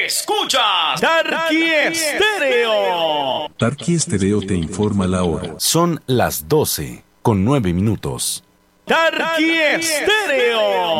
Escuchas Tarqui Estéreo. Tarqui Estéreo te informa la hora. Son las 12:09. Tarqui Estéreo.